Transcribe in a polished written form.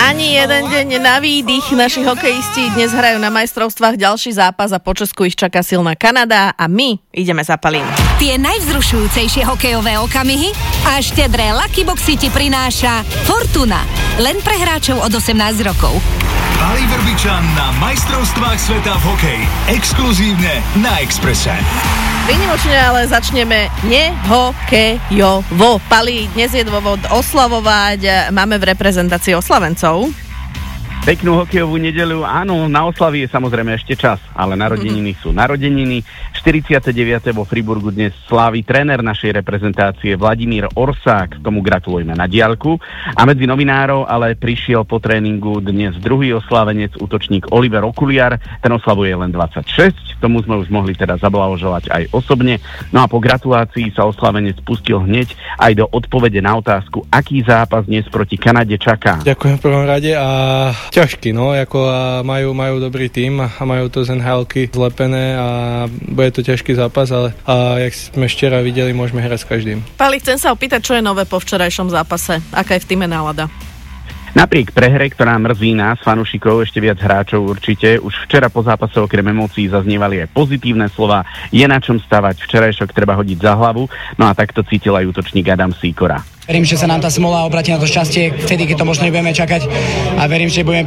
Ani jeden deň na výdych. Naši hokejisti dnes hrajú na majstrovstvách ďalší zápas a po Česku ich čaká silná Kanada a my ideme za Palín. Tie najvzrušujúcejšie hokejové okamihy a štedré Lucky Boxy ti prináša Fortuna. Len pre hráčov od 18 rokov. Pali Vrbičan na majstrovstvách sveta v hokeji. Exkluzívne na Expresse. Výnimočne ale začneme nehokejovo. Pali, dnes je dôvod oslavovať. Máme v reprezentácii oslavencov. Peknú hokejovú nedeľu, áno, na oslavy je samozrejme ešte čas, ale narodeniny sú narodeniny. 49. vo Friburgu dnes slávi tréner našej reprezentácie Vladimír Orsák, tomu gratulujeme na diaľku. A medzi novinárov ale prišiel po tréningu dnes druhý oslávenec, útočník Oliver Okuliar, ten oslavuje len 26, tomu sme už mohli teda zablahoželať aj osobne. No a po gratulácii sa oslávenec pustil hneď aj do odpovede na otázku, aký zápas dnes proti Kanade čaká. Ďakujem v prvom rade a ťažký, no, ako majú dobrý tím a majú to z NHL-ky zlepené a bude to ťažký zápas, ale jak sme včera videli, môžeme hrať s každým. Pali, chcem sa opýtať, čo je nové po včerajšom zápase? Aká je v týme nálada? Napriek prehre, ktorá mrzí nás, fanúšikov, ešte viac hráčov určite, už včera po zápase okrem emócií zaznievali aj pozitívne slova, je na čom stavať, včerajšok treba hodiť za hlavu, no a takto cítil aj útočník Adam Sýkora. Verím, že sa nám tá smola obratí na to šťastie, vtedy, keď to možno nebudeme čakať a verím, že budeme